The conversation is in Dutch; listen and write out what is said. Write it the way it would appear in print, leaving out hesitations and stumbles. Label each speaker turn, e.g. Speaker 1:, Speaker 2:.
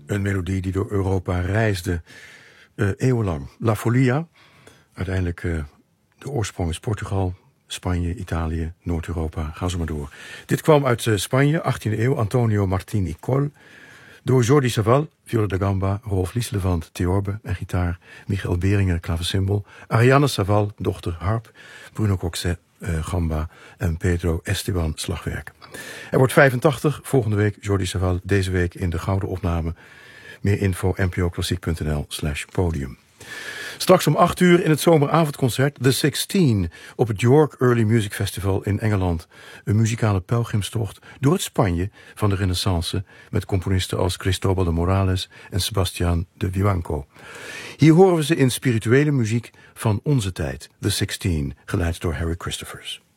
Speaker 1: Een melodie die door Europa reisde, eeuwenlang. La Folia, uiteindelijk de oorsprong is Portugal, Spanje, Italië, Noord-Europa, ga zo maar door. Dit kwam uit Spanje, 18e eeuw, Antonio Martín y Coll. Door Jordi Savall, viola da gamba, Rolf Lieslevant, theorbe en gitaar, Michael Beringer, klaversymbol, Ariane Savall, dochter harp, Bruno Coxet, gamba en Pedro Esteban, slagwerk. Er wordt 85, volgende week Jordi Savall, deze week in de gouden opname. Meer info npoklassiek.nl/podium. Straks om 8 uur in het zomeravondconcert The 16 op het York Early Music Festival in Engeland. Een muzikale pelgrimstocht door het Spanje van de Renaissance met componisten als Cristóbal de Morales en Sebastián de Vivanco. Hier horen we ze in spirituele muziek van onze tijd, The 16, geleid door Harry Christophers.